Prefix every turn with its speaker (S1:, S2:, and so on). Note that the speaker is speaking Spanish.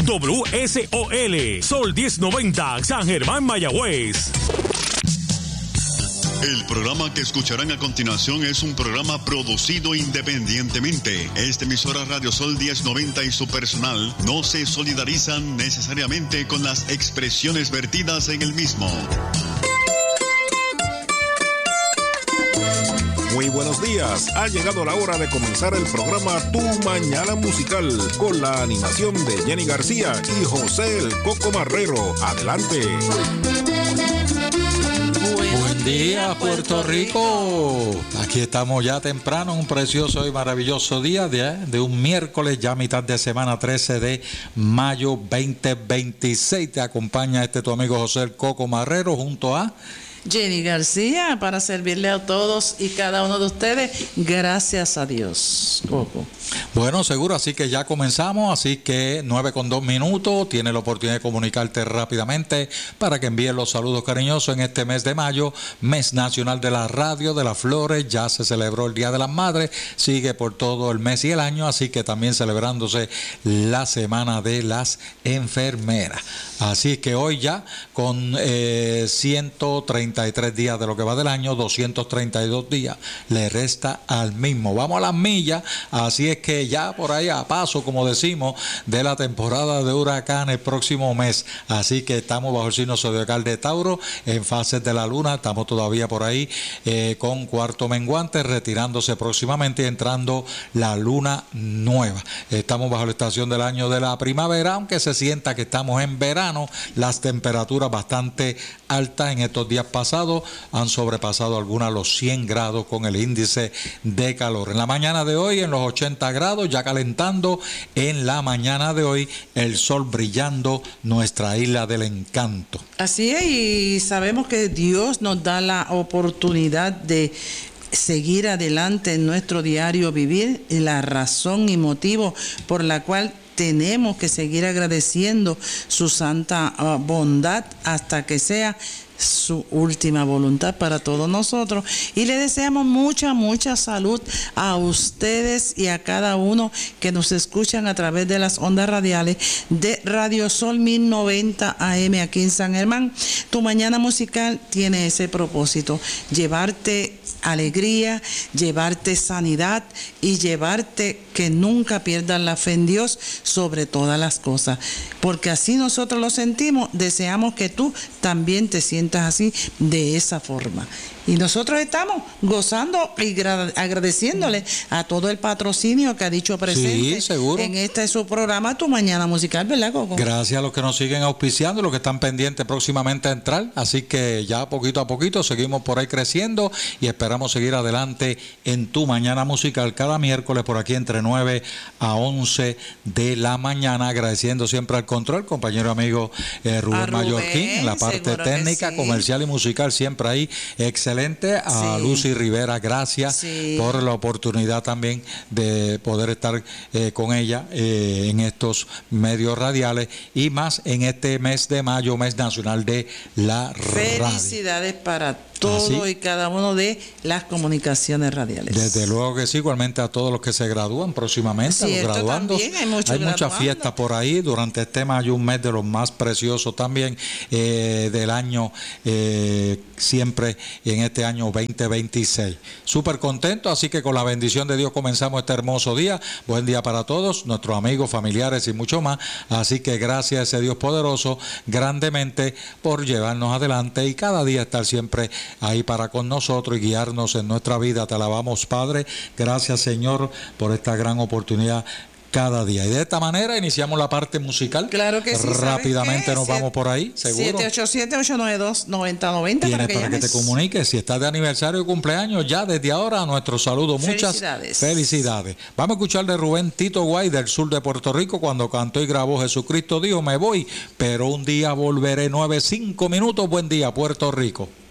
S1: WSOL, Sol 1090, San Germán, Mayagüez.
S2: El programa que escucharán a continuación es un programa producido independientemente. Esta emisora Radio Sol 1090 y su personal no se solidarizan necesariamente con las expresiones vertidas en el mismo.
S3: Muy buenos días, ha llegado la hora de comenzar el programa Tu Mañana Musical con la animación de Jenny García y José el Coco Marrero. Adelante.
S4: Buen día, Puerto Rico. Aquí estamos ya temprano, un precioso y maravilloso día de un miércoles, ya mitad de semana, 13 de mayo 2026. Te acompaña tu amigo José el Coco Marrero junto a
S5: Jenny García, para servirle a todos y cada uno de ustedes. Gracias a Dios, Coco.
S4: Bueno, seguro, así que ya comenzamos, así que 9:02, tienes la oportunidad de comunicarte rápidamente para que envíes los saludos cariñosos en este mes de mayo, mes nacional de la radio, de las flores. Ya se celebró el Día de las Madres, sigue por todo el mes y el año, así que también celebrándose la Semana de las Enfermeras. Así que hoy ya con 133 días de lo que va del año, 232 días le resta al mismo. Vamos a las millas, así es que ya por ahí a paso, como decimos, de la temporada de huracanes el próximo mes. Así que estamos bajo el signo zodiacal de Tauro, en fases de la luna, estamos todavía por ahí con cuarto menguante, retirándose próximamente y entrando la luna nueva. Estamos bajo la estación del año de la primavera, aunque se sienta que estamos en verano. Las temperaturas bastante altas en estos días pasados han sobrepasado algunas los 100 grados con el índice de calor. En la mañana de hoy en los 80 grados, ya calentando en la mañana de hoy, el sol brillando, nuestra isla del encanto.
S5: Así es, y sabemos que Dios nos da la oportunidad de seguir adelante en nuestro diario vivir, y la razón y motivo por la cual tenemos que seguir agradeciendo su santa bondad hasta que sea su última voluntad para todos nosotros. Y le deseamos mucha salud a ustedes y a cada uno que nos escuchan a través de las ondas radiales de Radio Sol 1090 AM aquí en San Germán. Tu mañana musical tiene ese propósito: llevarte alegría, llevarte sanidad y llevarte que nunca pierdas la fe en Dios sobre todas las cosas, porque así nosotros lo sentimos. Deseamos que tú también te sientas así, de esa forma. Y nosotros estamos gozando y agradeciéndole a todo el patrocinio que ha dicho presente,
S4: sí, seguro,
S5: en este su programa Tu Mañana Musical, ¿verdad, Coco?
S4: Gracias a los que nos siguen auspiciando, los que están pendientes próximamente a entrar. Así que ya poquito a poquito seguimos por ahí creciendo y esperamos seguir adelante en Tu Mañana Musical cada miércoles por aquí entre 9 a 11 de la mañana. Agradeciendo siempre al control, compañero amigo Rubén Mallorquín, en la parte técnica, comercial y musical, siempre ahí excelente. A Lucy Rivera, gracias por la oportunidad también de poder estar con ella en estos medios radiales y más en este mes de mayo, mes nacional de la radio.
S5: Felicidades para todo y cada uno de las comunicaciones radiales.
S4: Desde luego que sí, igualmente a todos los que se gradúan próximamente, a los graduandos.
S5: Hay
S4: muchas fiestas por ahí durante este mayo, un mes de los más preciosos también del año, siempre en este año 2026. Súper contento, así que con la bendición de Dios comenzamos este hermoso día. Buen día para todos, nuestros amigos, familiares y mucho más. Así que gracias a ese Dios poderoso grandemente por llevarnos adelante y cada día estar siempre ahí para con nosotros y guiarnos en nuestra vida. Te alabamos, Padre. Gracias, Señor, por esta gran oportunidad cada día. Y de esta manera iniciamos la parte musical.
S5: Claro que sí.
S4: Rápidamente nos vamos por ahí, seguro.
S5: 787-892-9090
S4: para que te comuniques. Si estás de aniversario o cumpleaños, ya desde ahora nuestro saludo. Muchas felicidades. Vamos a escuchar de Rubén Tito Guay del sur de Puerto Rico cuando cantó y grabó Jesucristo dijo: me voy, pero un día volveré. 9:05. Buen día, Puerto Rico.